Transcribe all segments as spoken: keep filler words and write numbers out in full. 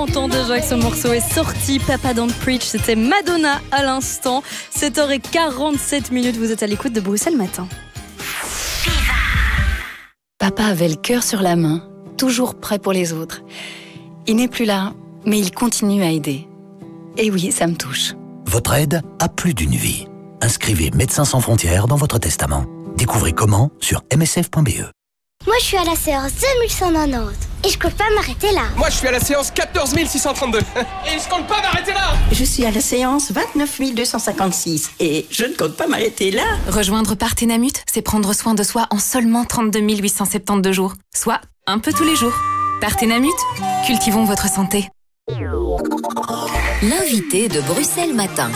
ans déjà que ce morceau est sorti. Papa Don't Preach, c'était Madonna à l'instant. sept heures quarante-sept minutes, vous êtes à l'écoute de Bruxelles Matin. Papa avait le cœur sur la main, toujours prêt pour les autres. Il n'est plus là, mais il continue à aider. Et oui, ça me touche. Votre aide a plus d'une vie. Inscrivez Médecins sans frontières dans votre testament. Découvrez comment sur m s f point b e. Moi, je suis à la séance deux mille cent quatre-vingt-dix et je compte pas m'arrêter là. Moi, je suis à la séance quatorze mille six cent trente-deux et je compte pas m'arrêter là. Je suis à la séance vingt-neuf mille deux cent cinquante-six et je ne compte pas m'arrêter là. Rejoindre Partenamut, c'est prendre soin de soi en seulement trente-deux mille huit cent soixante-douze jours, soit un peu tous les jours. Partenamut, cultivons votre santé. L'invité de Bruxelles Matin.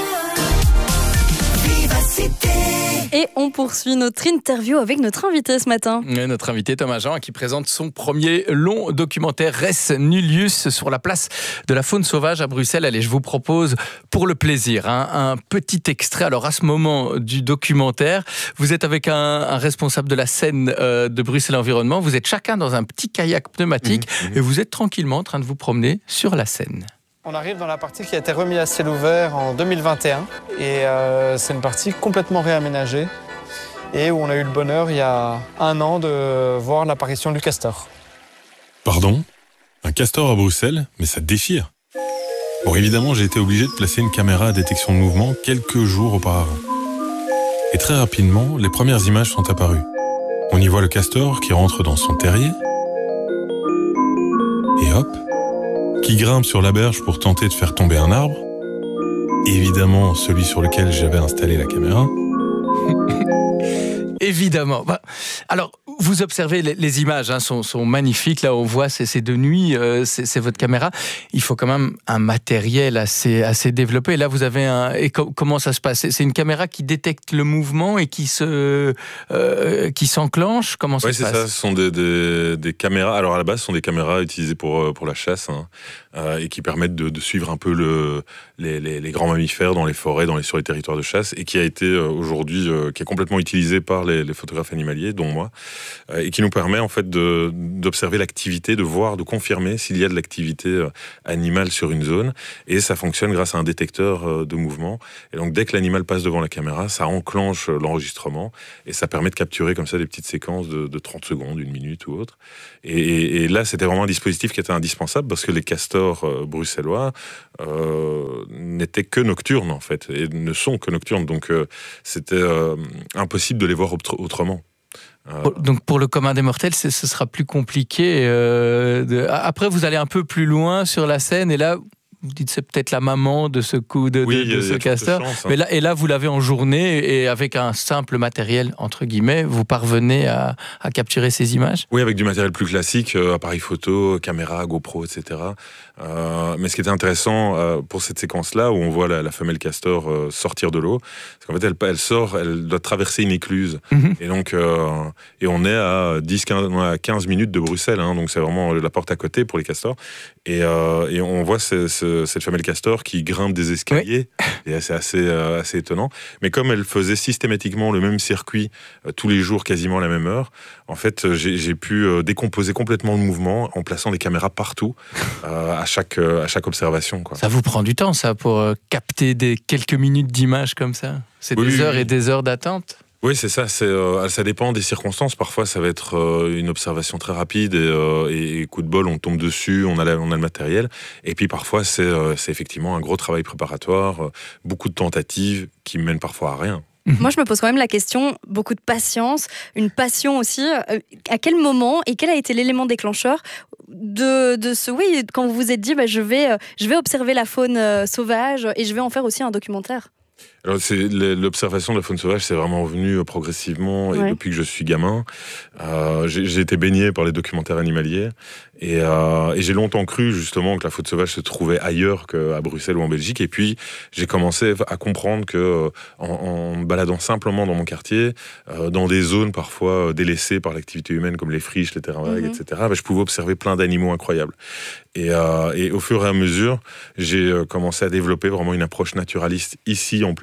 Et on poursuit notre interview avec notre invité ce matin. Et notre invité Thomas Jean qui présente son premier long documentaire Res Nullius sur la place de la faune sauvage à Bruxelles. Allez, je vous propose pour le plaisir hein, un petit extrait. Alors à ce moment du documentaire, vous êtes avec un, un responsable de la Seine euh, de Bruxelles Environnement. Vous êtes chacun dans un petit kayak pneumatique mmh, mmh. et vous êtes tranquillement en train de vous promener sur la Seine. On arrive dans la partie qui a été remise à ciel ouvert en deux mille vingt et un et euh, c'est une partie complètement réaménagée et où on a eu le bonheur il y a un an de voir l'apparition du castor. Pardon ? Un castor à Bruxelles ? Mais ça te déchire. Bon, évidemment, j'ai été obligé de placer une caméra à détection de mouvement quelques jours auparavant. Et très rapidement, les premières images sont apparues. On y voit le castor qui rentre dans son terrier et hop, qui grimpe sur la berge pour tenter de faire tomber un arbre. Évidemment, celui sur lequel j'avais installé la caméra. Évidemment. Bah, alors, vous observez, les, les images hein, sont, sont magnifiques. Là, on voit, c'est, c'est de nuit, euh, c'est, c'est votre caméra. Il faut quand même un matériel assez, assez développé. Là, vous avez un... Et co- comment ça se passe ? C'est une caméra qui détecte le mouvement et qui, se, euh, qui s'enclenche ? Comment ça ouais, se passe ? Oui, c'est ça. Ce sont des, des, des caméras... Alors, à la base, ce sont des caméras utilisées pour, pour la chasse hein, euh, et qui permettent de, de suivre un peu le, les, les, les grands mammifères dans les forêts, dans les, sur les territoires de chasse et qui a été euh, aujourd'hui... Euh, qui est complètement utilisé par les, les photographes animaliers, dont moi, euh, et qui nous permet en fait de, d'observer l'activité, de voir, de confirmer s'il y a de l'activité euh, animale sur une zone. Et ça fonctionne grâce à un détecteur euh, de mouvement. Et donc dès que l'animal passe devant la caméra, ça enclenche euh, l'enregistrement et ça permet de capturer comme ça des petites séquences de, de trente secondes, une minute ou autre. Et, et, et là, c'était vraiment un dispositif qui était indispensable parce que les castors euh, bruxellois euh, n'étaient que nocturnes en fait et ne sont que nocturnes. Donc euh, c'était euh, impossible de les voir autrement. Euh... Donc pour le commun des mortels, ce sera plus compliqué. Euh, de... Après, vous allez un peu plus loin sur la scène et là, vous dites c'est peut-être la maman de ce coup de, oui, de, de ce castor. Chance, hein. Mais là, et là, vous l'avez en journée et avec un simple matériel entre guillemets, vous parvenez à, à capturer ces images. Oui, avec du matériel plus classique, euh, appareil photo, caméra, GoPro, et cetera. Euh, mais ce qui était intéressant euh, pour cette séquence-là, où on voit la, la femelle castor euh, sortir de l'eau, c'est qu'en fait, elle, elle sort, elle doit traverser une écluse. Mm-hmm. Et donc, euh, et on est à dix à quinze minutes de Bruxelles, hein, donc c'est vraiment la porte à côté pour les castors. Et, euh, et on voit ce, ce, cette femelle castor qui grimpe des escaliers, oui. Et c'est assez, euh, assez étonnant. Mais comme elle faisait systématiquement le même circuit euh, tous les jours, quasiment à la même heure, en fait, j'ai, j'ai pu euh, décomposer complètement le mouvement en plaçant des caméras partout, euh, à chaque, euh, à chaque observation, quoi. Ça vous prend du temps, ça, pour euh, capter des quelques minutes d'image comme ça ? C'est oui, des heures oui. et des heures d'attente ? Oui, c'est ça. C'est, euh, ça dépend des circonstances. Parfois, ça va être euh, une observation très rapide et, euh, et, et coup de bol, on tombe dessus, on a, la, on a le matériel. Et puis parfois, c'est, euh, c'est effectivement un gros travail préparatoire, euh, beaucoup de tentatives qui mènent parfois à rien. Moi, je me pose quand même la question, beaucoup de patience, une passion aussi. À quel moment et quel a été l'élément déclencheur de, de ce... Oui, quand vous vous êtes dit, bah, je, vais, je vais observer la faune sauvage et je vais en faire aussi un documentaire ? Alors, c'est, l'observation de la faune sauvage, c'est vraiment venu progressivement et ouais. depuis que je suis gamin. Euh, j'ai, j'ai été baigné par les documentaires animaliers et, euh, et j'ai longtemps cru justement que la faune sauvage se trouvait ailleurs qu'à Bruxelles ou en Belgique. Et puis, j'ai commencé à comprendre que en, en me baladant simplement dans mon quartier, euh, dans des zones parfois délaissées par l'activité humaine comme les friches, les terrains vagues, mm-hmm. et cetera, bah, je pouvais observer plein d'animaux incroyables. Et, euh, et au fur et à mesure, j'ai commencé à développer vraiment une approche naturaliste ici en pleine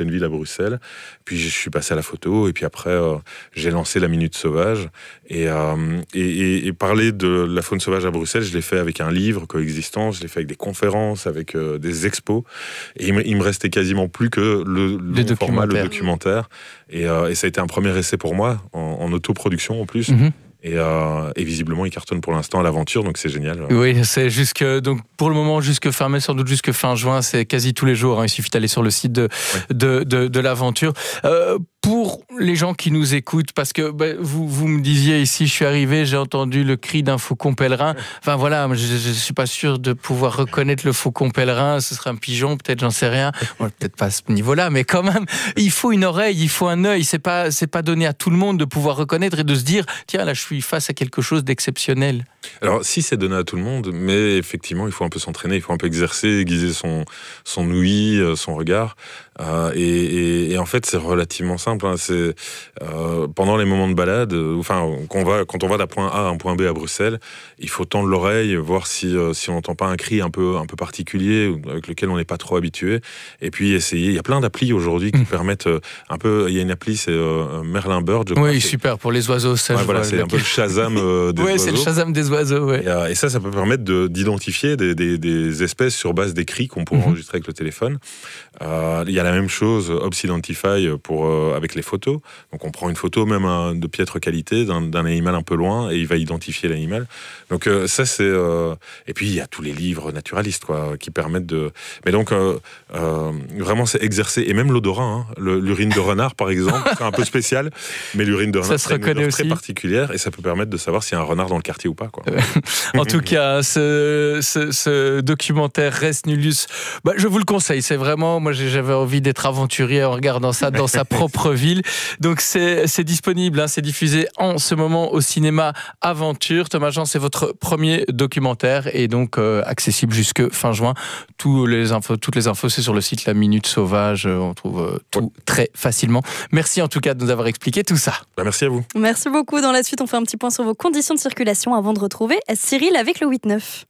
ancienne ville à Bruxelles. Puis je suis passé à la photo et puis après euh, j'ai lancé la Minute Sauvage. Et, euh, et, et, et parler de la faune sauvage à Bruxelles, je l'ai fait avec un livre, Coexistence, je l'ai fait avec des conférences, avec euh, des expos. Et il me, il me restait quasiment plus que le, le, le format, le documentaire. Et, euh, et ça a été un premier essai pour moi, en, en autoproduction en plus. Mm-hmm. Et, euh, et visiblement, il cartonne pour l'instant à l'aventure, donc c'est génial. Oui, c'est jusque, donc pour le moment, jusque fin mai, sans doute jusque fin juin, c'est quasi tous les jours. Hein, il suffit d'aller sur le site de, oui. de, de, de l'aventure. Euh, pour les gens qui nous écoutent, parce que bah, vous, vous me disiez ici, je suis arrivé, j'ai entendu le cri d'un faucon pèlerin. Enfin voilà, je ne suis pas sûr de pouvoir reconnaître le faucon pèlerin. Ce serait un pigeon, peut-être, j'en sais rien. Bon, peut-être pas à ce niveau-là, mais quand même, il faut une oreille, il faut un œil. C'est pas, c'est pas donné à tout le monde de pouvoir reconnaître et de se dire, tiens, là, je suis face à quelque chose d'exceptionnel. Alors, si c'est donné à tout le monde, mais effectivement, il faut un peu s'entraîner, il faut un peu exercer, aiguiser son, son ouïe, son regard. Euh, et, et, et en fait, c'est relativement simple. Hein. C'est, euh, pendant les moments de balade, enfin, qu'on va, quand on va d'un point A à un point B à Bruxelles, il faut tendre l'oreille, voir si, euh, si on n'entend pas un cri un peu, un peu particulier, avec lequel on n'est pas trop habitué. Et puis, essayer. Il y a plein d'applis aujourd'hui qui mmh. permettent euh, un peu. Il y a une appli, c'est euh, Merlin Bird. Je oui, crois, super, pour les oiseaux. Ça, ouais, voilà, c'est un peu le Shazam euh, des ouais, oiseaux. Oui, c'est le Shazam des oiseaux. Ouais. Et, euh, et ça, ça peut permettre de, d'identifier des, des, des espèces sur base des cris qu'on pourrait mmh. enregistrer avec le téléphone. Euh, il y a la même chose, Obsidentify, pour, euh, avec les photos. Donc on prend une photo même hein, de piètre qualité d'un, d'un animal un peu loin et il va identifier l'animal. Donc euh, ça c'est... Euh... Et puis il y a tous les livres naturalistes quoi, qui permettent de... Mais donc euh, euh, vraiment c'est exercer. Et même l'odorat, hein, le, l'urine de renard par exemple, c'est un peu spécial, mais l'urine de renard c'est une odeur très particulière et ça peut permettre de savoir s'il y a un renard dans le quartier ou pas. Quoi. En tout cas, ce, ce, ce documentaire Res Nullius, bah, je vous le conseille, c'est vraiment... Moi j'avais envie d'être aventurier en regardant ça dans sa propre ville. Donc c'est, c'est disponible, hein, c'est diffusé en ce moment au cinéma Aventure. Thomas Jean, c'est votre premier documentaire et donc euh, accessible jusque fin juin. Tous les infos, toutes les infos, c'est sur le site La Minute Sauvage. On trouve euh, tout ouais. très facilement. Merci en tout cas de nous avoir expliqué tout ça. Bah, merci à vous. Merci beaucoup. Dans la suite, on fait un petit point sur vos conditions de circulation avant de retrouver Cyril avec le huit neuf.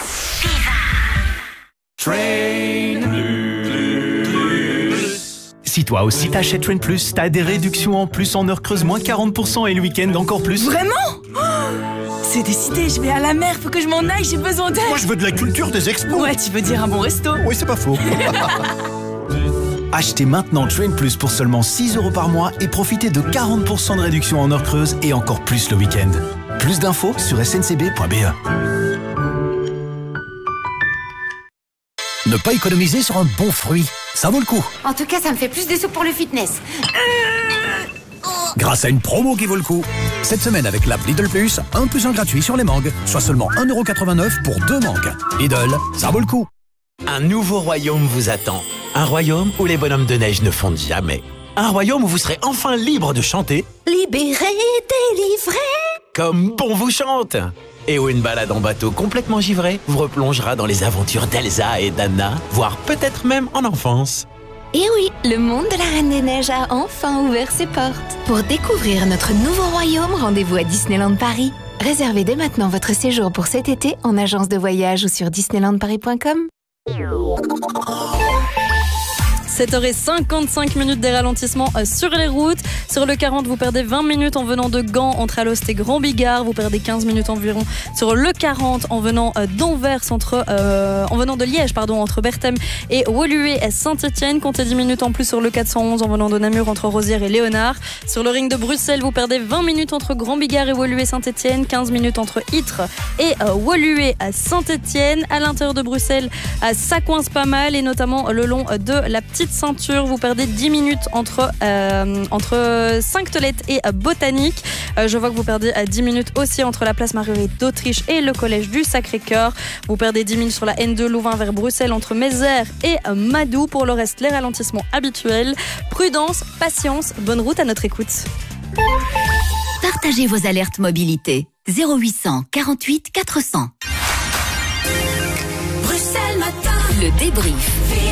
Train Si toi aussi t'achètes Train Plus, t'as des réductions en plus en heure creuse, moins quarante pour cent et le week-end encore plus. Vraiment ? Oh, c'est décidé, je vais à la mer, faut que je m'en aille, j'ai besoin d'aide. Moi je veux de la culture, des expos. Ouais, tu veux dire un bon resto ? Oui, c'est pas faux. Achetez maintenant Train Plus pour seulement six euros par mois et profitez de quarante pour cent de réduction en heure creuse et encore plus le week-end. Plus d'infos sur s n c b point b e. Ne pas économiser sur un bon fruit, ça vaut le coup. En tout cas, ça me fait plus de sous pour le fitness. Grâce à une promo qui vaut le coup. Cette semaine avec l'app Lidl Plus, un plus un gratuit sur les mangues, soit seulement un euro quatre-vingt-neuf pour deux mangues. Lidl, ça vaut le coup. Un nouveau royaume vous attend. Un royaume où les bonhommes de neige ne fondent jamais. Un royaume où vous serez enfin libre de chanter. Libéré, délivré. Comme bon vous chante. Et où une balade en bateau complètement givré vous replongera dans les aventures d'Elsa et d'Anna, voire peut-être même en enfance. Et oui, le monde de la Reine des Neiges a enfin ouvert ses portes. Pour découvrir notre nouveau royaume, rendez-vous à Disneyland Paris. Réservez dès maintenant votre séjour pour cet été en agence de voyage ou sur disneyland paris point com. sept heures cinquante-cinq minutes des ralentissements sur les routes. Sur le quarante, vous perdez vingt minutes en venant de Gand entre Alost et Grand Bigard. Vous perdez quinze minutes environ sur le quarante en venant d'Anvers, entre, euh, en venant de Liège, pardon, entre Berthem et Woluwe et Saint-Etienne. Comptez dix minutes en plus sur le quatre cent onze en venant de Namur entre Rosières et Léonard. Sur le ring de Bruxelles, vous perdez vingt minutes entre Grand Bigard et Woluwe Saint-Etienne, quinze minutes entre Ytre et euh, Woluwe à Saint-Etienne. À l'intérieur de Bruxelles, euh, ça coince pas mal et notamment le long de la petite ceinture, vous perdez dix minutes entre, euh, entre Sainte-Tolette et euh, Botanique. Euh, je vois que vous perdez euh, dix minutes aussi entre la place Marguerite d'Autriche et le collège du Sacré-Cœur. Vous perdez dix minutes sur la N deux Louvain vers Bruxelles entre Mézère et euh, Madou. Pour le reste, les ralentissements habituels. Prudence, patience, bonne route à notre écoute. Partagez vos alertes mobilité. zéro huit cent quarante-huit quatre cents. Bruxelles Matin. Le débrief.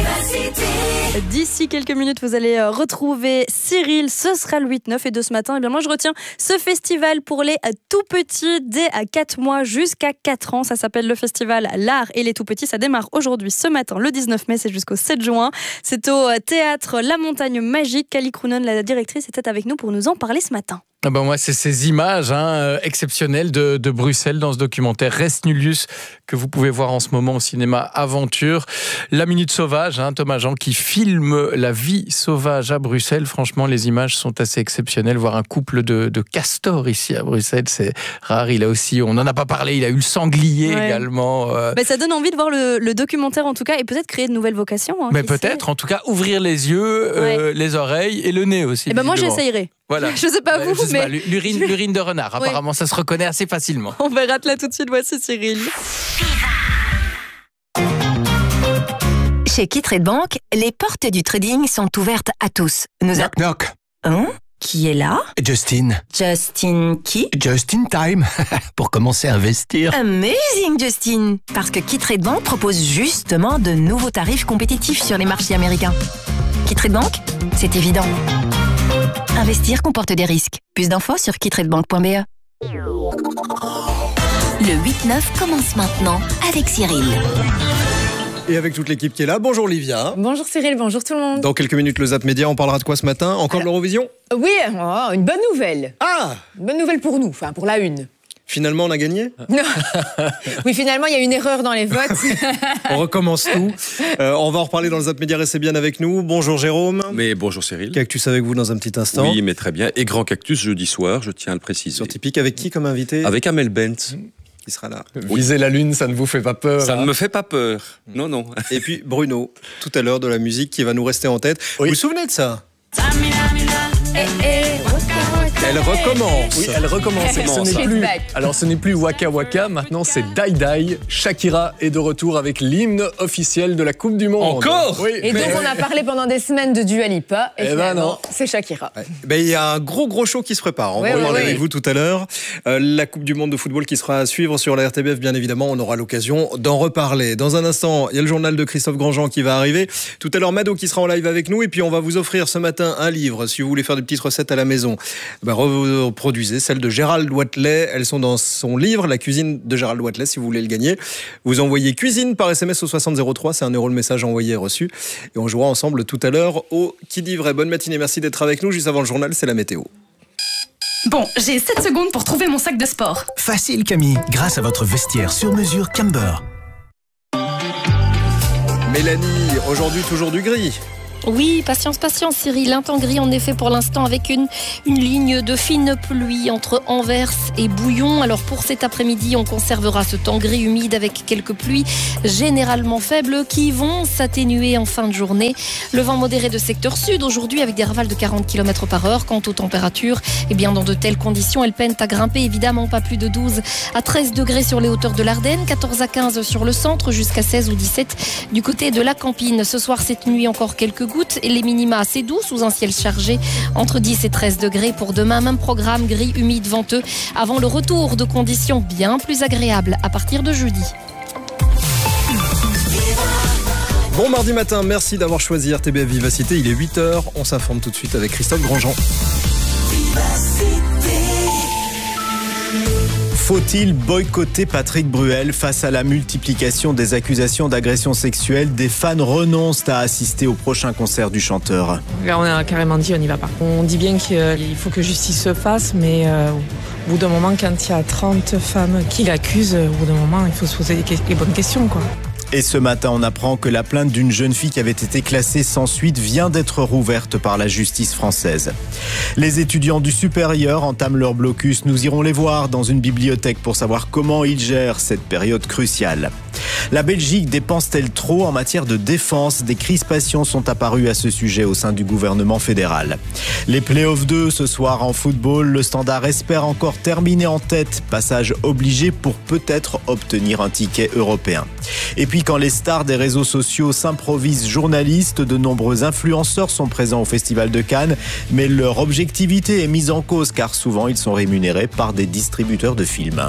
D'ici quelques minutes, vous allez retrouver Cyril. Ce sera le huit neuf. Et de ce matin, eh bien moi, je retiens ce festival pour les tout petits dès quatre mois jusqu'à quatre ans. Ça s'appelle le festival L'Art et les tout petits. Ça démarre aujourd'hui, ce matin, le dix-neuf mai. C'est jusqu'au sept juin. C'est au théâtre La Montagne Magique. Kali Krounon, la directrice, était avec nous pour nous en parler ce matin. Ah ben moi, c'est ces images hein, exceptionnelles de, de Bruxelles dans ce documentaire Res Nullius que vous pouvez voir en ce moment au cinéma Aventure. La Minute Sauvage, hein, Thomas Jean qui filme la vie sauvage à Bruxelles. Franchement, les images sont assez exceptionnelles. Voir un couple de, de castors ici à Bruxelles, c'est rare. Il a aussi, on n'en a pas parlé, il a eu le sanglier ouais. également. Euh... Ben, ça donne envie de voir le, le documentaire en tout cas et peut-être créer de nouvelles vocations. Hein, Mais peut-être, sait. En tout cas, ouvrir les yeux, ouais. euh, les oreilles et le nez aussi. Et ben moi, j'essayerai. Voilà. Je sais pas vous, je sais mais... pas, l'urine, l'urine de renard, apparemment, ouais. ça se reconnaît assez facilement. On verra là tout de suite, voici Cyril. Chez Kittrade Bank, les portes du trading sont ouvertes à tous. Nous knock, a... knock. Hein? Qui est là? Justine. Justin qui? Just in time, pour commencer à investir. Amazing, Justine. Parce que Kittrade Bank propose justement de nouveaux tarifs compétitifs sur les marchés américains. Kittrade Bank, c'est évident. Investir comporte des risques. Plus d'infos sur kittradebank point b e. Le huit neuf commence maintenant avec Cyril. Et avec toute l'équipe qui est là. Bonjour Livia. Bonjour Cyril, bonjour tout le monde. Dans quelques minutes, le Zap Média, on parlera de quoi ce matin? Encore Alors, de l'Eurovision? Oui, oh, une bonne nouvelle. Ah Une bonne nouvelle pour nous, enfin pour la une. Finalement, on a gagné? Non. Oui, finalement, il y a une erreur dans les votes. On recommence tout. Euh, on va en reparler dans le Zap Média. Restez bien avec nous. Bonjour Jérôme. Mais bonjour Cyril. Cactus avec vous dans un petit instant. Oui, mais très bien. Et Grand Cactus jeudi soir, je tiens à le préciser. Sur Typique, avec qui comme invité? Avec Amel Bent. Qui sera là. Viser la lune, ça ne vous fait pas peur? Ça hein? ne me fait pas peur. Non, non. Et puis Bruno, tout à l'heure de la musique qui va nous rester en tête. Oui. Vous vous souvenez de ça? Elle recommence. Oui, elle recommence. Ce n'est plus, alors ce n'est plus Waka Waka, maintenant c'est Dai Dai. Shakira est de retour avec l'hymne officiel de la Coupe du Monde. Encore? Oui. Et donc on a parlé pendant des semaines de Dua Lipa. Et, et ben non, c'est Shakira. Ouais. Ben, il y a un gros gros show qui se prépare. On oui, va en oui, parler oui. avec vous tout à l'heure. Euh, la Coupe du Monde de football qui sera à suivre sur la R T B F, bien évidemment. On aura l'occasion d'en reparler. Dans un instant, il y a le journal de Christophe Grandjean qui va arriver. Tout à l'heure, Mado qui sera en live avec nous. Et puis on va vous offrir ce matin un livre. Si vous voulez faire des petites recettes à la maison, ben, reproduisez celles de Gérald Wathelet. Elles sont dans son livre, La cuisine de Gérald Wathelet, si vous voulez le gagner. Vous envoyez cuisine par S M S au soixante zéro trois. C'est un euro le message envoyé et reçu. Et on jouera ensemble tout à l'heure au Qui dit vrai. Bonne matinée, merci d'être avec nous. Juste avant le journal, c'est la météo. Bon, j'ai sept secondes pour trouver mon sac de sport. Facile Camille, grâce à votre vestiaire sur mesure Camber. Mélanie, aujourd'hui toujours du gris. Oui, patience, patience Cyril, un temps gris en effet pour l'instant avec une, une ligne de fine pluie entre Anvers et Bouillon. Alors pour cet après-midi, on conservera ce temps gris humide avec quelques pluies généralement faibles qui vont s'atténuer en fin de journée. Le vent modéré de secteur sud aujourd'hui avec des rafales de quarante kilomètres par heure. Quant aux températures, eh bien dans de telles conditions, elles peinent à grimper évidemment pas plus de douze à treize degrés sur les hauteurs de l'Ardenne, quatorze à quinze sur le centre, jusqu'à seize ou dix-sept du côté de la Campine. Ce soir, cette nuit, encore quelques gouttes et les minima assez doux sous un ciel chargé entre dix et treize degrés pour demain. Même programme gris, humide, venteux avant le retour de conditions bien plus agréables à partir de jeudi. Bon mardi matin, merci d'avoir choisi R T B F Vivacité. Il est huit heures, on s'informe tout de suite avec Christophe Grandjean. Faut-il boycotter Patrick Bruel face à la multiplication des accusations d'agression sexuelle? Des fans renoncent à assister au prochain concert du chanteur. Là, on a carrément dit on n'y va pas. On dit bien qu'il faut que justice se fasse, mais euh, au bout d'un moment, quand il y a trente femmes qui l'accusent, au bout d'un moment, il faut se poser les bonnes questions, quoi. Et ce matin, on apprend que la plainte d'une jeune fille qui avait été classée sans suite vient d'être rouverte par la justice française. Les étudiants du supérieur entament leur blocus. Nous irons les voir dans une bibliothèque pour savoir comment ils gèrent cette période cruciale. La Belgique dépense-t-elle trop en matière de défense? Des crispations sont apparues à ce sujet au sein du gouvernement fédéral. Les playoffs deux ce soir en football, le Standard espère encore terminer en tête. Passage obligé pour peut-être obtenir un ticket européen. Et puis quand les stars des réseaux sociaux s'improvisent journalistes, de nombreux influenceurs sont présents au Festival de Cannes, mais leur objectivité est mise en cause car souvent ils sont rémunérés par des distributeurs de films.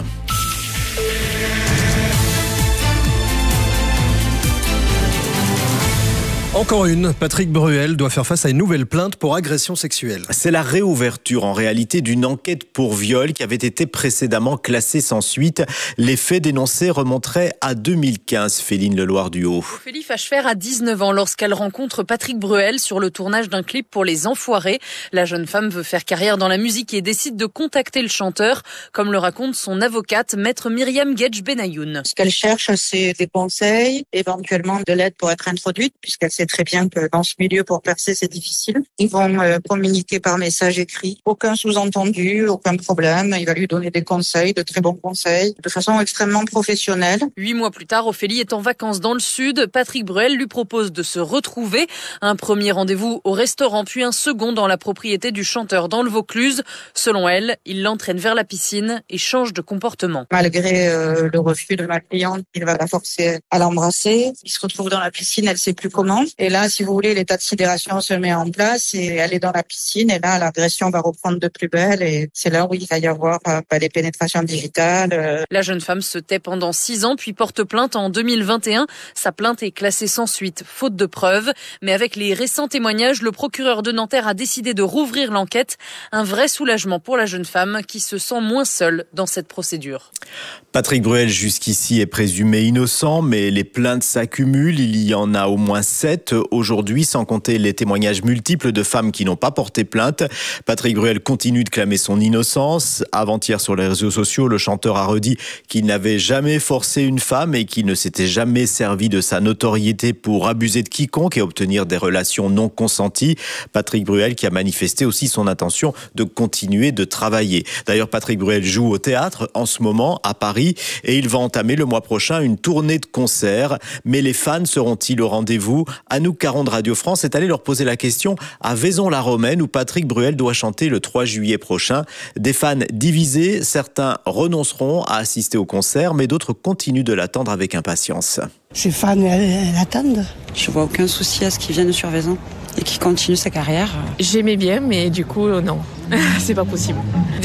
Encore une, Patrick Bruel doit faire face à une nouvelle plainte pour agression sexuelle. C'est la réouverture en réalité d'une enquête pour viol qui avait été précédemment classée sans suite. Les faits dénoncés remonteraient à deux mille quinze, Féline Leloir-Duhaut. Ophélie Fachefer a dix-neuf ans lorsqu'elle rencontre Patrick Bruel sur le tournage d'un clip pour Les Enfoirés. La jeune femme veut faire carrière dans la musique et décide de contacter le chanteur, comme le raconte son avocate, maître Myriam Guedj-Benayoun. Ce qu'elle cherche, c'est des conseils, éventuellement de l'aide pour être introduite, puisqu'elle sait très bien que dans ce milieu, pour percer, c'est difficile. Ils vont euh, communiquer par message écrit. Aucun sous-entendu, aucun problème. Il va lui donner des conseils, de très bons conseils, de façon extrêmement professionnelle. Huit mois plus tard, Ophélie est en vacances dans le sud. Patrick Bruel lui propose de se retrouver. Un premier rendez-vous au restaurant, puis un second dans la propriété du chanteur dans le Vaucluse. Selon elle, il l'entraîne vers la piscine et change de comportement. Malgré euh, le refus de ma cliente, il va la forcer à l'embrasser. Il se retrouve dans la piscine, elle sait plus comment. Et là, si vous voulez, l'état de sidération se met en place et elle est dans la piscine. Et là, l'agression va reprendre de plus belle. Et c'est là où il va y avoir euh, les pénétrations digitales. Euh. La jeune femme se tait pendant six ans, puis porte plainte en deux mille vingt et un. Sa plainte est classée sans suite, faute de preuves. Mais avec les récents témoignages, le procureur de Nanterre a décidé de rouvrir l'enquête. Un vrai soulagement pour la jeune femme qui se sent moins seule dans cette procédure. Patrick Bruel, jusqu'ici, est présumé innocent, mais les plaintes s'accumulent. Il y en a au moins sept aujourd'hui, sans compter les témoignages multiples de femmes qui n'ont pas porté plainte. Patrick Bruel continue de clamer son innocence. Avant-hier, sur les réseaux sociaux, le chanteur a redit qu'il n'avait jamais forcé une femme et qu'il ne s'était jamais servi de sa notoriété pour abuser de quiconque et obtenir des relations non consenties. Patrick Bruel qui a manifesté aussi son intention de continuer de travailler. D'ailleurs, Patrick Bruel joue au théâtre en ce moment à Paris et il va entamer le mois prochain une tournée de concerts. Mais les fans seront-ils au rendez-vous ? Anouk Caron de Radio France est allé leur poser la question à Vaison-la-Romaine où Patrick Bruel doit chanter le trois juillet prochain. Des fans divisés, certains renonceront à assister au concert, mais d'autres continuent de l'attendre avec impatience. Ces fans, elles, elles attendent. Je vois aucun souci à ce qu'il vienne sur Vaison et qu'il continue sa carrière. J'aimais bien, mais du coup, non. C'est pas possible.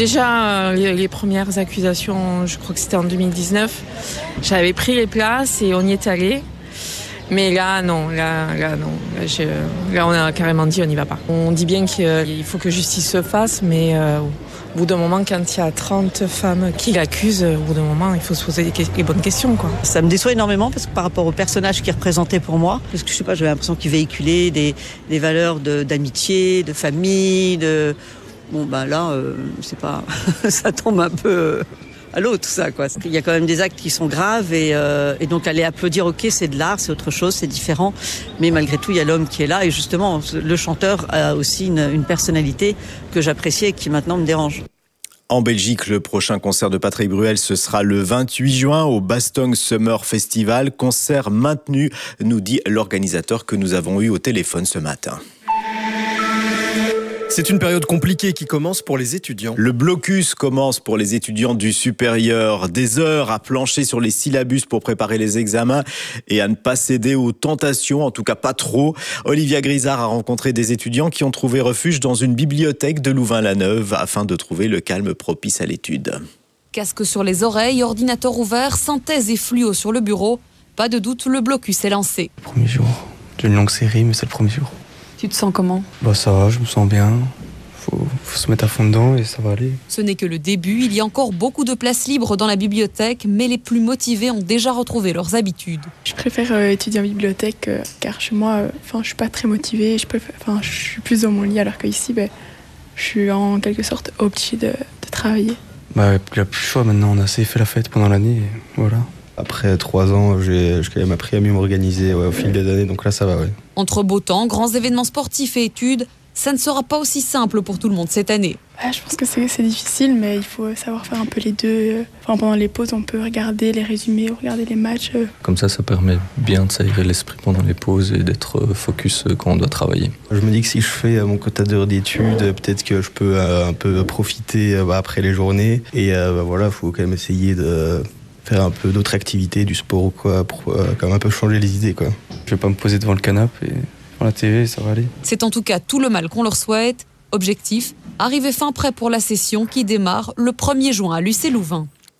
Déjà, les, les premières accusations, je crois que c'était en deux mille dix-neuf, j'avais pris les places et on y est allé. Mais là, non, là, là, non. Là, je, là, on a carrément dit, on n'y va pas. On dit bien qu'il faut que justice se fasse, mais euh, au bout d'un moment, quand il y a trente femmes qui l'accusent, au bout d'un moment, il faut se poser les, les bonnes questions, quoi. Ça me déçoit énormément parce que par rapport au personnage qu'il représentait pour moi, parce que je sais pas, j'avais l'impression qu'il véhiculait des, des valeurs de, d'amitié, de famille, de... Bon, bah là, euh, c'est pas... ça tombe un peu... Euh... à l'eau, tout ça, quoi. Il y a quand même des actes qui sont graves et, euh, et donc aller applaudir, ok, c'est de l'art, c'est autre chose, c'est différent. Mais malgré tout, il y a l'homme qui est là et justement, le chanteur a aussi une, une personnalité que j'appréciais et qui maintenant me dérange. En Belgique, le prochain concert de Patrick Bruel, ce sera le vingt-huit juin au Bastong Summer Festival. Concert maintenu, nous dit l'organisateur que nous avons eu au téléphone ce matin. C'est une période compliquée qui commence pour les étudiants. Le blocus commence pour les étudiants du supérieur. Des heures à plancher sur les syllabus pour préparer les examens et à ne pas céder aux tentations, en tout cas pas trop. Olivia Grisard a rencontré des étudiants qui ont trouvé refuge dans une bibliothèque de Louvain-la-Neuve afin de trouver le calme propice à l'étude. Casque sur les oreilles, ordinateur ouvert, synthèse et fluo sur le bureau. Pas de doute, le blocus est lancé. Premier jour d'une longue série, mais c'est le premier jour. Tu te sens comment ? Bah ça va, je me sens bien. Faut, faut se mettre à fond dedans et ça va aller. Ce n'est que le début, il y a encore beaucoup de places libres dans la bibliothèque, mais les plus motivés ont déjà retrouvé leurs habitudes. Je préfère euh, étudier en bibliothèque euh, car chez moi, enfin, euh, je suis pas très motivée, je, préfère, je suis plus dans mon lit alors qu'ici, bah, je suis en quelque sorte obligée de, de travailler. Bah, il n'y a plus le choix maintenant, on a assez fait la fête pendant l'année, et voilà. Après trois ans, j'ai, j'ai quand même appris à mieux m'organiser ouais, au fil des années, donc là ça va, ouais. Entre beau temps, grands événements sportifs et études, ça ne sera pas aussi simple pour tout le monde cette année. Ouais, je pense que c'est, c'est difficile, mais il faut savoir faire un peu les deux. Enfin, pendant les pauses, on peut regarder les résumés, regarder les matchs. Comme ça, ça permet bien de s'aérer l'esprit pendant les pauses et d'être focus quand on doit travailler. Je me dis que si je fais mon quota d'heures d'études, peut-être que je peux un peu profiter après les journées. Et bah, voilà, il faut quand même essayer de... faire un peu d'autres activités, du sport ou quoi, pour euh, quand même un peu changer les idées, quoi. Je vais pas me poser devant le canapé et devant la télé, ça va aller. C'est en tout cas tout le mal qu'on leur souhaite. Objectif, arriver fin prêt pour la session qui démarre le premier juin à l'U C Louvain.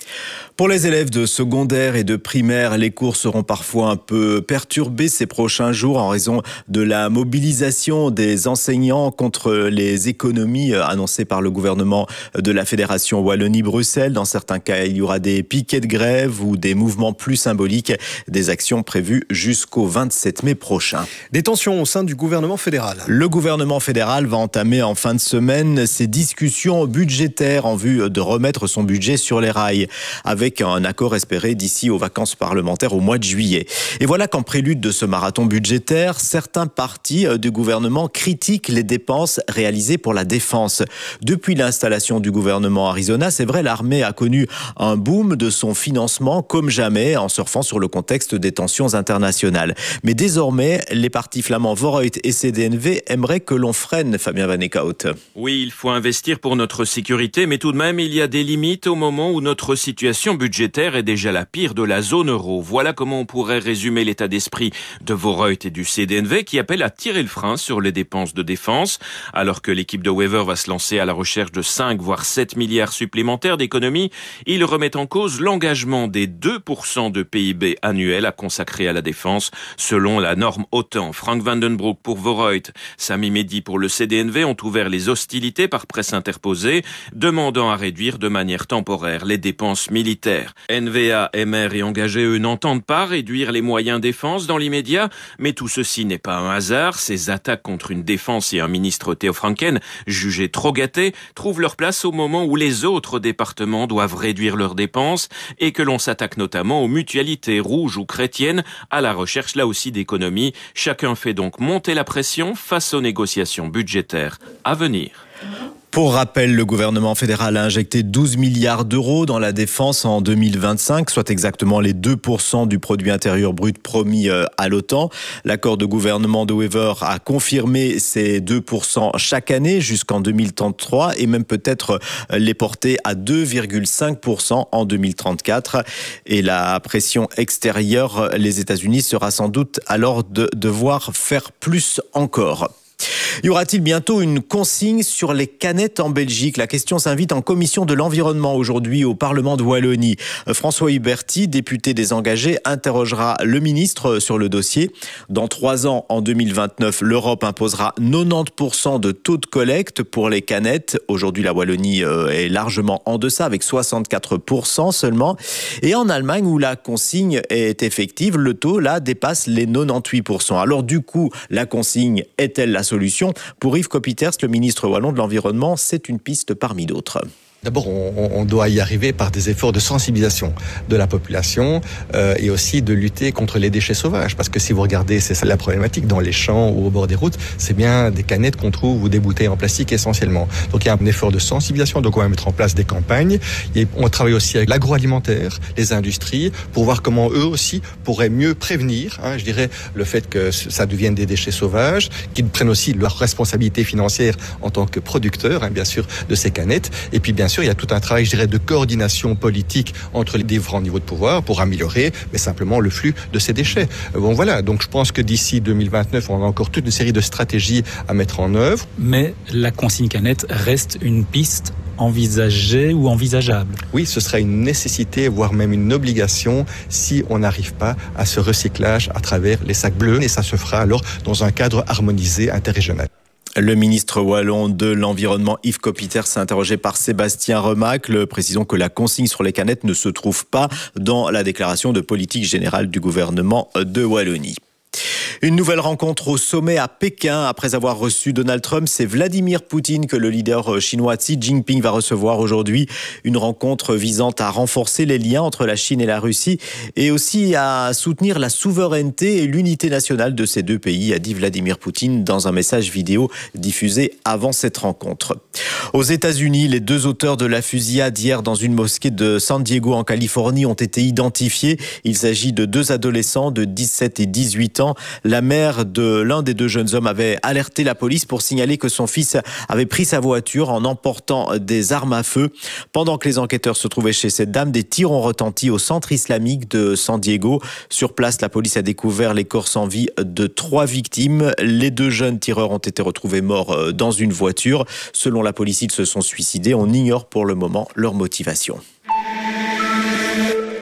Pour les élèves de secondaire et de primaire, les cours seront parfois un peu perturbés ces prochains jours en raison de la mobilisation des enseignants contre les économies annoncées par le gouvernement de la Fédération Wallonie-Bruxelles. Dans certains cas, il y aura des piquets de grève ou des mouvements plus symboliques, des actions prévues jusqu'au vingt-sept mai prochain. Des tensions au sein du gouvernement fédéral. Le gouvernement fédéral va entamer en fin de semaine ses discussions budgétaires en vue de remettre son budget sur les rails, avec un accord espéré d'ici aux vacances parlementaires au mois de juillet. Et voilà qu'en prélude de ce marathon budgétaire, certains partis du gouvernement critiquent les dépenses réalisées pour la défense. Depuis l'installation du gouvernement Arizona, c'est vrai, l'armée a connu un boom de son financement comme jamais en surfant sur le contexte des tensions internationales. Mais désormais, les partis flamands Vooruit et C D N V aimeraient que l'on freine, Fabien Van Eekhout. Oui, il faut investir pour notre sécurité, mais tout de même, il y a des limites au moment où notre situation budgétaire est déjà la pire de la zone euro. Voilà comment on pourrait résumer l'état d'esprit de Vooruit et du C D N V qui appellent à tirer le frein sur les dépenses de défense, alors que l'équipe de Wever va se lancer à la recherche de cinq voire sept milliards supplémentaires d'économies. Ils remettent en cause l'engagement des deux pour cent de P I B annuel à consacrer à la défense, selon la norme OTAN. Frank Vandenbroek pour Vooruit, Sami Mehdi pour le C D N V ont ouvert les hostilités par presse interposée, demandant à réduire de manière temporaire les dépenses militaires. N V A, M R et engagés, eux, n'entendent pas réduire les moyens défense dans l'immédiat, mais tout ceci n'est pas un hasard. Ces attaques contre une défense et un ministre Theo Franken, jugés trop gâtés, trouvent leur place au moment où les autres départements doivent réduire leurs dépenses et que l'on s'attaque notamment aux mutualités rouges ou chrétiennes, à la recherche là aussi d'économies. Chacun fait donc monter la pression face aux négociations budgétaires à venir. Pour rappel, le gouvernement fédéral a injecté douze milliards d'euros dans la défense en deux mille vingt-cinq, soit exactement les deux pour cent du produit intérieur brut promis à l'OTAN. L'accord de gouvernement de Wever a confirmé ces deux pour cent chaque année jusqu'en deux mille trente-trois et même peut-être les porter à deux virgule cinq pour cent en deux mille trente-quatre. Et la pression extérieure, les États-Unis sera sans doute alors de devoir faire plus encore. Y aura-t-il bientôt une consigne sur les canettes en Belgique? La question s'invite en commission de l'environnement aujourd'hui au Parlement de Wallonie. François Huberti, député des Engagés, interrogera le ministre sur le dossier. Dans trois ans, en deux mille vingt-neuf, l'Europe imposera quatre-vingt-dix pour cent de taux de collecte pour les canettes. Aujourd'hui, la Wallonie est largement en deçà, avec soixante-quatre pour cent seulement. Et en Allemagne, où la consigne est effective, le taux, là, dépasse les quatre-vingt-dix-huit pour cent. Alors du coup, la consigne est-elle la solution? Pour Yves Copiters, le ministre wallon de l'Environnement, c'est une piste parmi d'autres. D'abord, on, on doit y arriver par des efforts de sensibilisation de la population euh, et aussi de lutter contre les déchets sauvages. Parce que si vous regardez, c'est ça la problématique dans les champs ou au bord des routes, c'est bien des canettes qu'on trouve ou des bouteilles en plastique essentiellement. Donc il y a un effort de sensibilisation, donc on va mettre en place des campagnes. Et on travaille aussi avec l'agroalimentaire, les industries, pour voir comment eux aussi pourraient mieux prévenir, hein, je dirais, le fait que ça devienne des déchets sauvages, qu'ils prennent aussi leur responsabilité financière en tant que producteurs, hein, bien sûr, de ces canettes. Et puis bien sûr, il y a tout un travail, je dirais, de coordination politique entre les différents niveaux de pouvoir pour améliorer, mais simplement le flux de ces déchets. Bon, voilà. Donc, je pense que d'ici deux mille vingt-neuf, on a encore toute une série de stratégies à mettre en œuvre. Mais la consigne canette reste une piste envisagée ou envisageable? Oui, ce sera une nécessité, voire même une obligation, si on n'arrive pas à ce recyclage à travers les sacs bleus. Et ça se fera alors dans un cadre harmonisé interrégional. Le ministre wallon de l'Environnement, Yves Copiters, s'est interrogé par Sébastien Remacle. Précisons que la consigne sur les canettes ne se trouve pas dans la déclaration de politique générale du gouvernement de Wallonie. Une nouvelle rencontre au sommet à Pékin. Après avoir reçu Donald Trump, c'est Vladimir Poutine que le leader chinois Xi Jinping va recevoir aujourd'hui. Une rencontre visant à renforcer les liens entre la Chine et la Russie et aussi à soutenir la souveraineté et l'unité nationale de ces deux pays, a dit Vladimir Poutine dans un message vidéo diffusé avant cette rencontre. Aux États-Unis, les deux auteurs de la fusillade hier dans une mosquée de San Diego en Californie ont été identifiés. Il s'agit de deux adolescents de dix-sept et dix-huit ans. La mère de l'un des deux jeunes hommes avait alerté la police pour signaler que son fils avait pris sa voiture en emportant des armes à feu. Pendant que les enquêteurs se trouvaient chez cette dame, des tirs ont retenti au centre islamique de San Diego. Sur place, la police a découvert les corps sans vie de trois victimes. Les deux jeunes tireurs ont été retrouvés morts dans une voiture. Selon la police, ils se sont suicidés. On ignore pour le moment leur motivation.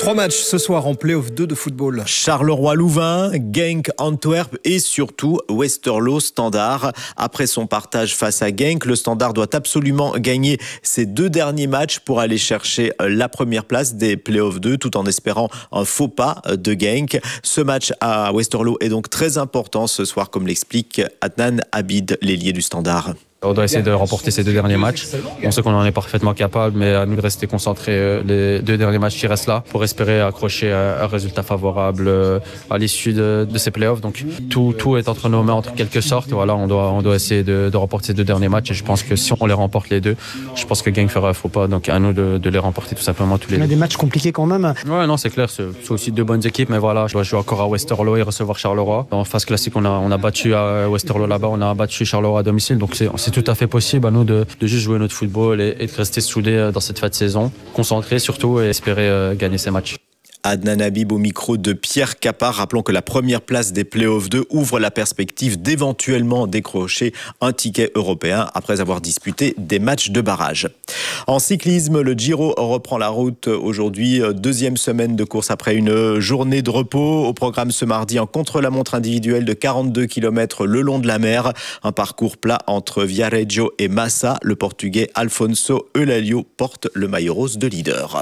Trois matchs ce soir en play-off deux de football. Charleroi-Louvain, Genk Antwerp et surtout Westerlo Standard. Après son partage face à Genk, le Standard doit absolument gagner ses deux derniers matchs pour aller chercher la première place des play-off deux tout en espérant un faux pas de Genk. Ce match à Westerlo est donc très important ce soir, comme l'explique Adnan Abid, l'ailier du Standard. On doit essayer de remporter ces deux derniers matchs. On sait qu'on en est parfaitement capable, mais à nous de rester concentrés les deux derniers matchs qui restent là pour espérer accrocher un résultat favorable à l'issue de, de ces playoffs. Donc tout, tout est entre nos mains en quelque sorte. Voilà, on doit, on doit essayer de, de remporter ces deux derniers matchs et je pense que si on les remporte les deux, je pense que Genk fera un faux pas. Donc à nous de, de les remporter tout simplement tous les deux. On a des matchs compliqués quand même. Ouais, non, c'est clair. C'est, c'est aussi deux bonnes équipes, mais voilà, je dois jouer encore à Westerlo et recevoir Charleroi. En phase classique, on a, on a battu à Westerlo là-bas, on a battu Charleroi à domicile. Donc c'est, c'est tout à fait possible à nous de, de juste jouer notre football et, et de rester soudés dans cette fin de saison, concentrés surtout et espérer euh, gagner ces matchs. Adnan Habib au micro de Pierre Capard. Rappelons que la première place des play-off deux ouvre la perspective d'éventuellement décrocher un ticket européen après avoir disputé des matchs de barrage. En cyclisme, le Giro reprend la route aujourd'hui. Deuxième semaine de course après une journée de repos. Au programme ce mardi, un contre-la-montre individuel de quarante-deux kilomètres le long de la mer. Un parcours plat entre Viareggio et Massa. Le Portugais Alfonso Eulalio porte le maillot rose de leader.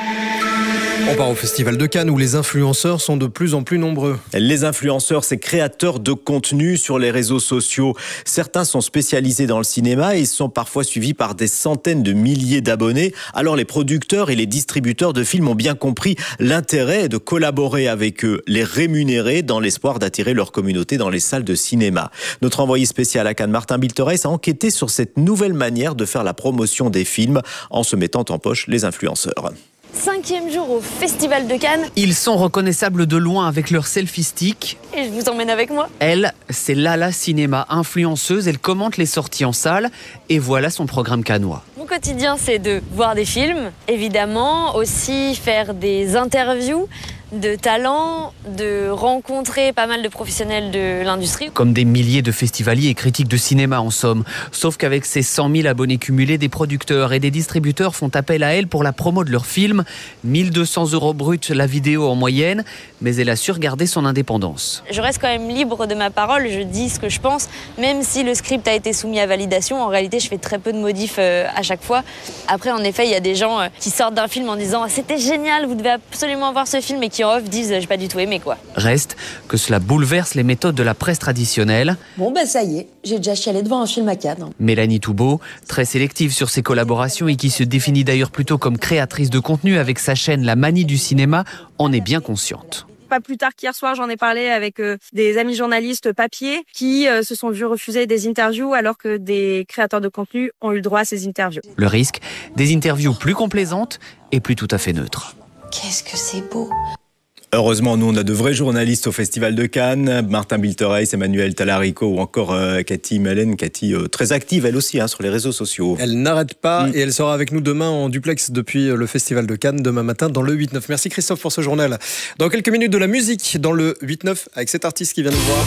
On part au Festival de Cannes où les influenceurs sont de plus en plus nombreux. Les influenceurs, c'est créateurs de contenu sur les réseaux sociaux. Certains sont spécialisés dans le cinéma et sont parfois suivis par des centaines de milliers d'abonnés. Alors les producteurs et les distributeurs de films ont bien compris l'intérêt de collaborer avec eux, les rémunérer dans l'espoir d'attirer leur communauté dans les salles de cinéma. Notre envoyé spécial à Cannes, Martin Biltereis, a enquêté sur cette nouvelle manière de faire la promotion des films en se mettant en poche les influenceurs. Cinquième jour au Festival de Cannes. Ils sont reconnaissables de loin avec leur selfie stick. Et je vous emmène avec moi. Elle, c'est Lala Cinéma, influenceuse. Elle commente les sorties en salle. Et voilà son programme cannois. Mon quotidien, c'est de voir des films, évidemment, aussi faire des interviews de talents, de rencontrer pas mal de professionnels de l'industrie. Comme des milliers de festivaliers et critiques de cinéma en somme. Sauf qu'avec ses cent mille abonnés cumulés, des producteurs et des distributeurs font appel à elle pour la promo de leurs films. mille deux cents euros bruts la vidéo en moyenne, mais elle a su garder son indépendance. Je reste quand même libre de ma parole, je dis ce que je pense, même si le script a été soumis à validation. En réalité, je fais très peu de modifs euh, à chaque fois. Après, en effet, il y a des gens euh, qui sortent d'un film en disant « C'était génial, vous devez absolument voir ce film » et qui en off disent « J'ai pas du tout aimé quoi ». Reste que cela bouleverse les méthodes de la presse traditionnelle. Bon ben ça y est, j'ai déjà chialé devant un film à Cannes. Mélanie Toubeau, très sélective sur ses collaborations et qui se définit d'ailleurs plutôt comme créatrice de contenu avec sa chaîne La Manie du cinéma, en est bien consciente. Pas plus tard qu'hier soir, j'en ai parlé avec euh, des amis journalistes papier qui euh, se sont vus refuser des interviews alors que des créateurs de contenu ont eu le droit à ces interviews. Le risque, des interviews plus complaisantes et plus tout à fait neutres. Qu'est-ce que c'est beau! Heureusement, nous, on a de vrais journalistes au Festival de Cannes. Martin Biltereis, Emmanuel Talarico ou encore euh, Cathy Malen. Cathy, euh, très active, elle aussi, hein, sur les réseaux sociaux. Elle n'arrête pas mmh. et elle sera avec nous demain en duplex depuis le Festival de Cannes, demain matin dans le huit neuf. Merci Christophe pour ce journal. Dans quelques minutes, de la musique dans le huit neuf avec cet artiste qui vient nous voir.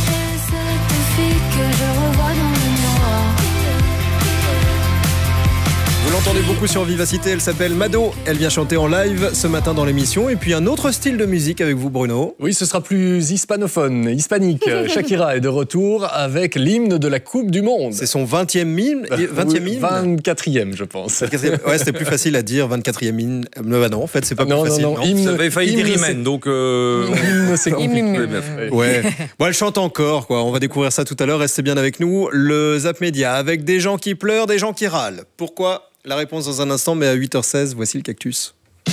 Vous l'entendez beaucoup sur Vivacité, elle s'appelle Mado. Elle vient chanter en live ce matin dans l'émission. Et puis un autre style de musique avec vous, Bruno. Oui, ce sera plus hispanophone, hispanique. Shakira est de retour avec l'hymne de la Coupe du Monde. C'est son vingtième hymne, vingtième hymne vingt-quatrième, je pense. Ouais, c'était plus facile à dire, vingt-quatrième hymne. Bah non, en fait, c'est pas non, plus facile. Non, non, non. Hymne, ça avait failli dire hymen, donc... Euh... Hymne, c'est compliqué. Ouais. Bon, elle chante encore, quoi. On va découvrir ça tout à l'heure. Restez bien avec nous. Le Zap Média, avec des gens qui pleurent, des gens qui râlent. Pourquoi ? La réponse dans un instant, mais à huit heures seize, voici le cactus.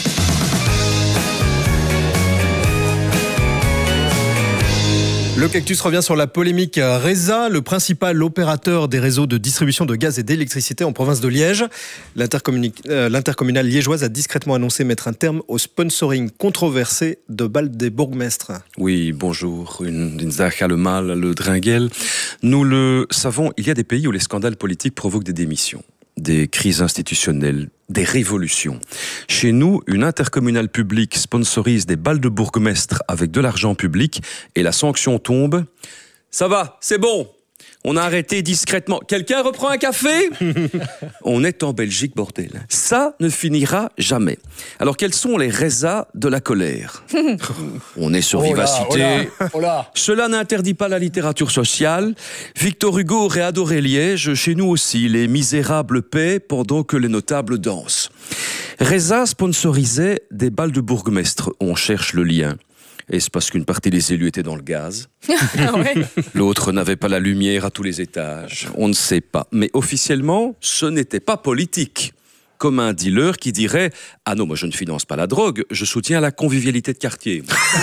Le cactus revient sur la polémique Reza, le principal opérateur des réseaux de distribution de gaz et d'électricité en province de Liège. Euh, L'intercommunale liégeoise a discrètement annoncé mettre un terme au sponsoring controversé de Balde des bourgmestres. Oui, bonjour, une, une zacha le mal, le dringuel. Nous le savons, il y a des pays où les scandales politiques provoquent des démissions, des crises institutionnelles, des révolutions. Chez nous, une intercommunale publique sponsorise des balles de bourgmestre avec de l'argent public et la sanction tombe. Ça va, c'est bon. On a arrêté discrètement. Quelqu'un reprend un café? On est en Belgique, bordel. Ça ne finira jamais. Alors, quels sont les résas de la colère? On est sur Oh là, Vivacité. oh là, oh là. Cela n'interdit pas la littérature sociale. Victor Hugo aurait adoré Liège. Chez nous aussi, les misérables paient pendant que les notables dansent. Reza sponsorisait des balles de bourgmestre. On cherche le lien. Est-ce parce qu'une partie des élus étaient dans le gaz? Ouais. L'autre n'avait pas la lumière à tous les étages. On ne sait pas. Mais officiellement, ce n'était pas politique. Comme un dealer qui dirait « Ah non, moi je ne finance pas la drogue, je soutiens la convivialité de quartier. »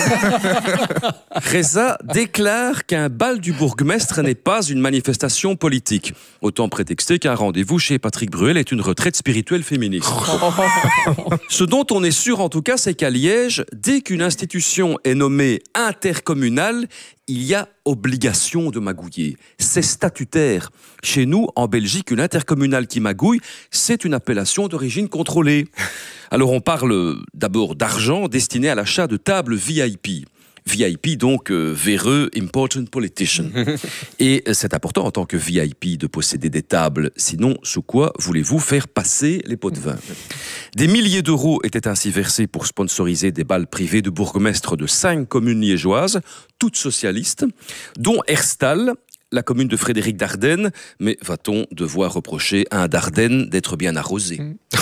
Reza déclare qu'un bal du bourgmestre n'est pas une manifestation politique. Autant prétexter qu'un rendez-vous chez Patrick Bruel est une retraite spirituelle féministe. Ce dont on est sûr en tout cas, c'est qu'à Liège, dès qu'une institution est nommée intercommunale, il y a obligation de magouiller. C'est statutaire. Chez nous, en Belgique, une intercommunale qui magouille, c'est une appellation d'origine contrôlée. Alors on parle d'abord d'argent destiné à l'achat de tables V I P. V I P, donc euh, véreux, important politician. Et c'est important en tant que V I P de posséder des tables. Sinon, sous quoi voulez-vous faire passer les pots de vin? Des milliers d'euros étaient ainsi versés pour sponsoriser des bals privés de bourgmestres de cinq communes liégeoises, toutes socialistes, dont Herstal, la commune de Frédéric Dardenne. Mais va-t-on devoir reprocher à un Dardenne d'être bien arrosé?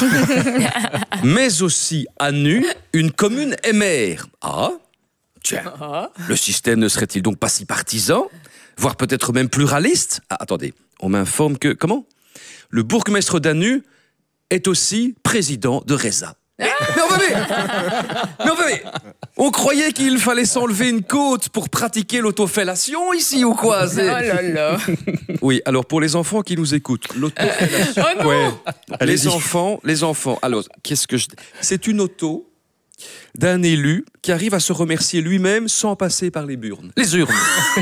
Mais aussi à Nu, une commune émère. Ah, tiens, le système ne serait-il donc pas si partisan, voire peut-être même pluraliste? Ah, attendez, on m'informe que... Comment? Le bourgmestre d'Anu est aussi président de Reza. Mais, mais enfin, mais, mais enfin, mais, on croyait qu'il fallait s'enlever une côte pour pratiquer l'autofellation ici ou quoi? Oh là là. Oui, alors pour les enfants qui nous écoutent, l'autofellation. Oh non. Ouais. Les Allez-y. enfants, les enfants. Alors, qu'est-ce que je... C'est une auto d'un élu qui arrive à se remercier lui-même sans passer par les burnes. Les urnes.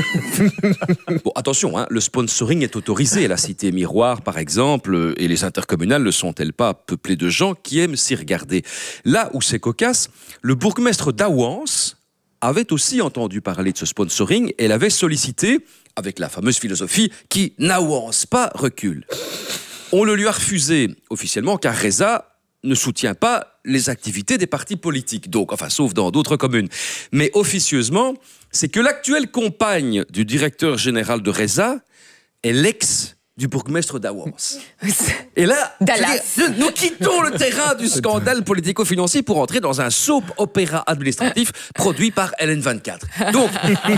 Bon, attention, hein, le sponsoring est autorisé. La cité Miroir, par exemple, et les intercommunales ne sont-elles pas peuplées de gens qui aiment s'y regarder? Là où c'est cocasse, le bourgmestre d'Awans avait aussi entendu parler de ce sponsoring et l'avait sollicité avec la fameuse philosophie qui n'avance pas, recule. On le lui a refusé officiellement car Reza ne soutient pas les activités des partis politiques, donc, enfin, sauf dans d'autres communes. Mais officieusement, c'est que l'actuelle compagne du directeur général de Reza est l'ex du bourgmestre d'Awans. Et là, Dallas. je veux dire, nous quittons le terrain du scandale politico-financier pour entrer dans un soap-opéra administratif produit par L N vingt-quatre. Donc,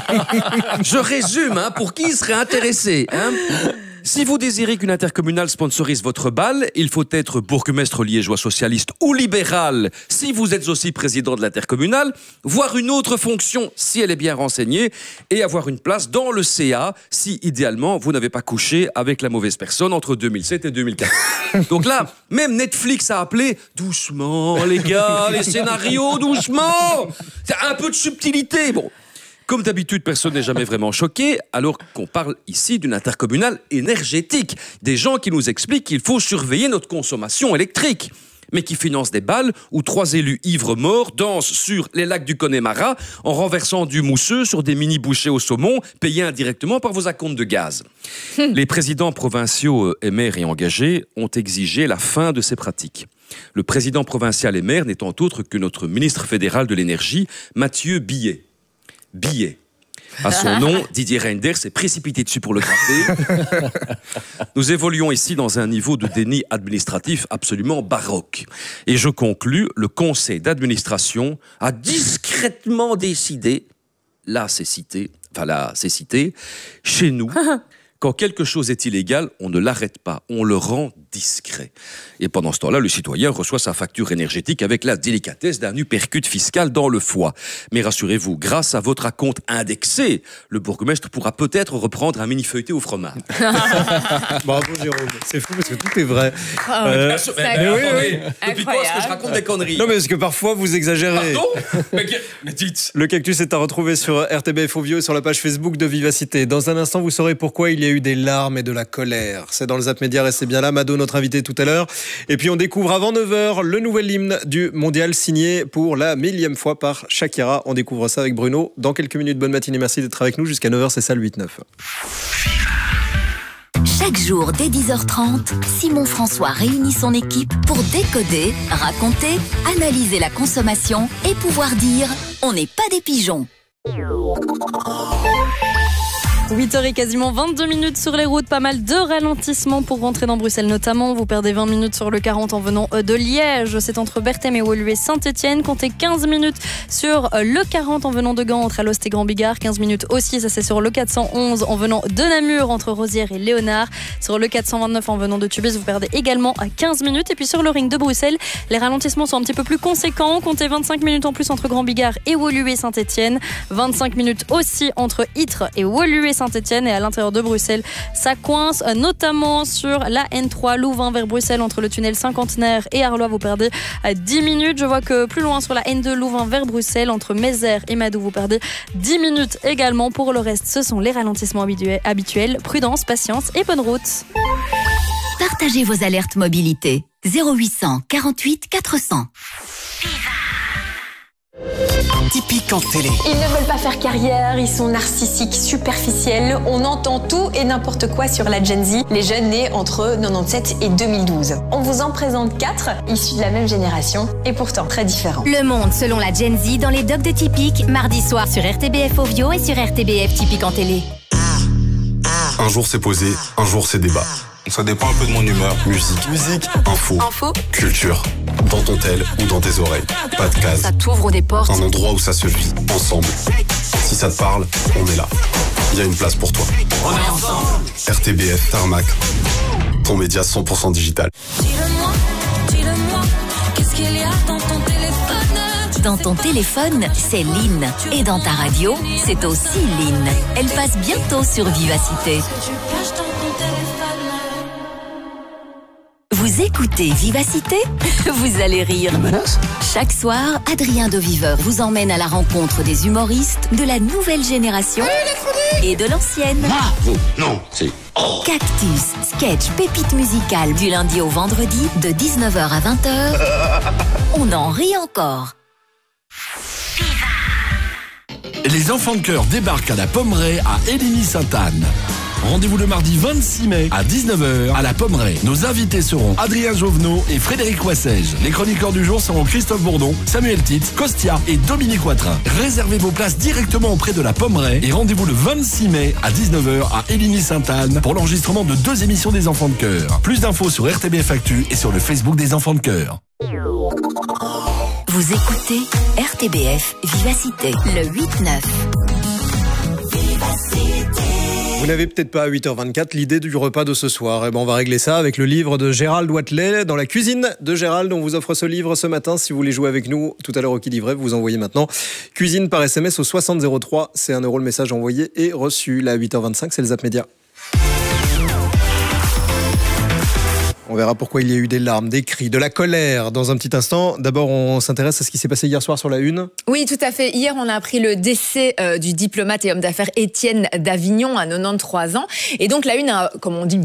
je résume, hein, pour qui serait intéressé, hein. Si vous désirez qu'une intercommunale sponsorise votre bal, il faut être bourgmestre liégeois socialiste ou libéral si vous êtes aussi président de l'intercommunale, voire une autre fonction si elle est bien renseignée, et avoir une place dans le C A si, idéalement, vous n'avez pas couché avec la mauvaise personne entre deux mille sept et deux mille quatorze. Donc là, même Netflix a appelé « Doucement, les gars, les scénarios, doucement !» C'est un peu de subtilité, bon. Comme d'habitude, personne n'est jamais vraiment choqué, alors qu'on parle ici d'une intercommunale énergétique. Des gens qui nous expliquent qu'il faut surveiller notre consommation électrique, mais qui financent des balles où trois élus ivres morts dansent sur les lacs du Connemara en renversant du mousseux sur des mini-bouchées au saumon payés indirectement par vos acomptes de gaz. Les présidents provinciaux et maires et engagés ont exigé la fin de ces pratiques. Le président provincial et maire n'étant autre que notre ministre fédéral de l'énergie, Mathieu Billet. Billet. À son nom, Didier Reynders s'est précipité dessus pour le gratter. Nous évoluons ici dans un niveau de déni administratif absolument baroque. Et je conclus, le conseil d'administration a discrètement décidé, là c'est cité, enfin là c'est cité, chez nous, quand quelque chose est illégal, on ne l'arrête pas, on le rend discret. Et pendant ce temps-là, le citoyen reçoit sa facture énergétique avec la délicatesse d'un uppercut fiscal dans le foie. Mais rassurez-vous, grâce à votre acompte indexé, le bourgmestre pourra peut-être reprendre un mini-feuilleté au fromage. Bravo Jérôme, c'est fou parce que tout est vrai. Oh, Euh, c'est mais oui, oui. Depuis quand est-ce que je raconte des conneries? Non mais parce que parfois vous exagérez. Pardon? mais, mais dites. Le cactus est à retrouver sur R T B F Ovio et sur la page Facebook de Vivacité. Dans un instant, vous saurez pourquoi il y a eu des larmes et de la colère. C'est dans le Zap Média, restez bien là. Mado, notre invité tout à l'heure. Et puis on découvre avant neuf heures le nouvel hymne du mondial signé pour la millième fois par Shakira. On découvre ça avec Bruno dans quelques minutes. Bonne matinée, merci d'être avec nous. Jusqu'à neuf heures, c'est ça le huit neuf. Chaque jour, dès dix heures trente, Simon François réunit son équipe pour décoder, raconter, analyser la consommation et pouvoir dire « On n'est pas des pigeons ». huit heures et quasiment vingt-deux minutes sur les routes, pas mal de ralentissements pour rentrer dans Bruxelles notamment. Vous perdez vingt minutes sur le quarante en venant de Liège, c'est entre Berthem et Woluwe Saint-Etienne. Comptez quinze minutes sur le quarante en venant de Gand entre Alost et Grand Bigard. quinze minutes aussi, ça c'est sur le quatre cent onze en venant de Namur entre Rosières et Léonard. Sur le quatre cent vingt-neuf en venant de Tubize, vous perdez également à quinze minutes. Et puis sur le ring de Bruxelles, les ralentissements sont un petit peu plus conséquents. Comptez vingt-cinq minutes en plus entre Grand Bigard et Woluwe Saint-Etienne. vingt-cinq minutes aussi entre Ytre et Woluwe Saint-Etienne. Et à l'intérieur de Bruxelles, ça coince notamment sur la N trois Louvain vers Bruxelles entre le tunnel Cinquantenaire et Arlois. Vous perdez à dix minutes. Je vois que plus loin sur la N deux Louvain vers Bruxelles entre Mézère et Madou, vous perdez dix minutes également. Pour le reste, ce sont les ralentissements habituels. Prudence, patience et bonne route. Partagez vos alertes mobilité. zéro huit cent quarante-huit quatre cents. Typique en télé. Ils ne veulent pas faire carrière, ils sont narcissiques, superficiels. On entend tout et n'importe quoi sur la Gen Z, les jeunes nés entre quatre-vingt-dix-sept et deux mille douze. On vous en présente quatre, issus de la même génération et pourtant très différents. Le monde selon la Gen Z dans les docs de Typique, mardi soir sur R T B F Ovio et sur R T B F Typique en télé. Un jour c'est posé, un jour c'est débat. Ça dépend un peu de mon humeur. Musique, musique, info, info, culture. Dans ton tel ou dans tes oreilles. Pas de case. Ça t'ouvre des portes. Un endroit où ça se vit, ensemble. Si ça te parle, on est là. Il y a une place pour toi. On est ensemble. R T B F Tarmac. Ton média cent pour cent digital. Dis-le-moi, dis-le-moi, qu'est-ce qu'il y a dans ton téléphone? Dans ton téléphone, c'est Lynn. Et dans ta radio, c'est aussi Lynn. Elle passe bientôt sur Vivacité. Vous écoutez Vivacité? Vous allez rire. Chaque soir, Adrien de Viveur vous emmène à la rencontre des humoristes de la nouvelle génération et de l'ancienne. Bravo. Non, c'est... Oh. Cactus, sketch, pépite musicale du lundi au vendredi de dix-neuf heures à vingt heures. On en rit encore. Les enfants de cœur débarquent à la Pommeraye à Héligny-Sainte-Anne. Rendez-vous le mardi vingt-six mai à dix-neuf heures à la Pommeraye. Nos invités seront Adrien Jovenot et Frédéric Wassège. Les chroniqueurs du jour seront Christophe Bourdon, Samuel Titz, Costia et Dominique Watrin. Réservez vos places directement auprès de la Pommeraye et rendez-vous le vingt-six mai à dix-neuf heures à Héligny-Sainte-Anne pour l'enregistrement de deux émissions des enfants de cœur. Plus d'infos sur R T B F Actu et sur le Facebook des enfants de cœur. Vous écoutez R T B F Vivacité, le huit neuf. Vous n'avez peut-être pas à huit heures vingt-quatre l'idée du repas de ce soir. Et ben on va régler ça avec le livre de Gérald Wathelet, Dans la cuisine de Gérald. On vous offre ce livre ce matin. Si vous voulez jouer avec nous tout à l'heure au Qui dit vrai, vous envoyez maintenant cuisine par S M S au soixante zéro trois. C'est un euro le message envoyé et reçu. Là, à huit heures vingt-cinq, c'est le Zap Média. On verra pourquoi il y a eu des larmes, des cris, de la colère dans un petit instant. D'abord, on s'intéresse à ce qui s'est passé hier soir sur la Une. Oui, tout à fait. Hier, on a appris le décès euh, du diplomate et homme d'affaires Étienne Davignon à quatre-vingt-treize ans. Et donc, la Une a, comme on dit,